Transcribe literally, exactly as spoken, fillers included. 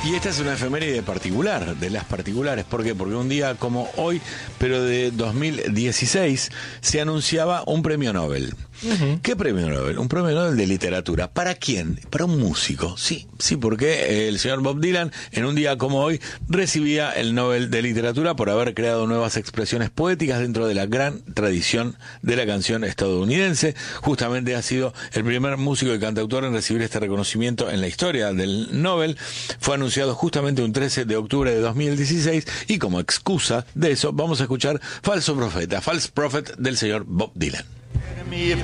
Y esta es una efeméride particular, de las particulares. ¿Por qué? Porque un día como hoy, pero de dos mil dieciséis, se anunciaba un premio Nobel. Uh-huh. ¿Qué premio Nobel? Un premio Nobel de literatura. ¿Para quién? Para un músico. Sí, sí, porque el señor Bob Dylan, en un día como hoy, recibía el Nobel de literatura por haber creado nuevas expresiones poéticas dentro de la gran tradición de la canción estadounidense. Justamente ha sido el primer músico y cantautor en recibir este reconocimiento en la historia del Nobel. Fue anunciado justamente un trece de octubre de dos mil dieciséis, y como excusa de eso vamos a escuchar Falso Profeta, False Prophet, del señor Bob Dylan. If